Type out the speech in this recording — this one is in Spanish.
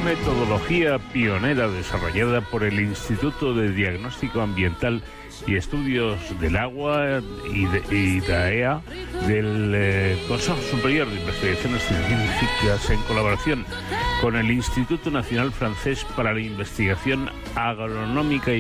metodología pionera desarrollada por el Instituto de Diagnóstico Ambiental y Estudios del Agua y DAEA del Consejo Superior de Investigaciones Científicas, en colaboración con el Instituto Nacional Francés para la Investigación Agronómica